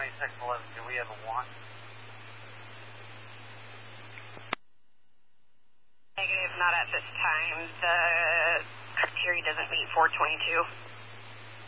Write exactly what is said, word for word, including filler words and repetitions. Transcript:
twenty-six eleven, do we have a want? Negative, not at this time. The criteria doesn't meet four twenty-two.